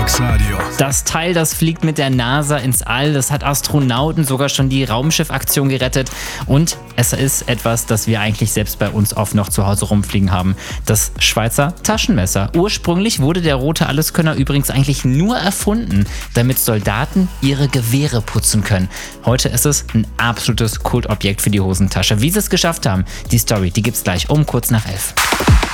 Deluxe Radio. Das Teil, das fliegt mit der NASA ins All. Das hat Astronauten, sogar schon die Raumschiffaktion gerettet. Und es ist etwas, das wir eigentlich selbst bei uns oft noch zu Hause rumfliegen haben. Das Schweizer Taschenmesser. Ursprünglich wurde der rote Alleskönner übrigens eigentlich nur erfunden, damit Soldaten ihre Gewehre putzen können. Heute ist es ein absolutes Kultobjekt für die Hosentasche. Wie sie es geschafft haben, die Story, die gibt's gleich um kurz nach 11.